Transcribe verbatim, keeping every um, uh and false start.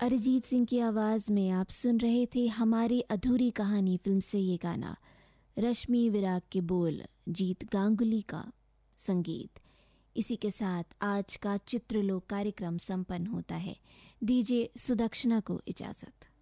अरिजीत सिंह की आवाज़ में आप सुन रहे थे हमारी अधूरी कहानी फिल्म से ये गाना। रश्मि विराग के बोल, जीत गांगुली का संगीत। इसी के साथ आज का चित्रलोक कार्यक्रम संपन्न होता है। दीजिए सुदक्षिणा को इजाज़त।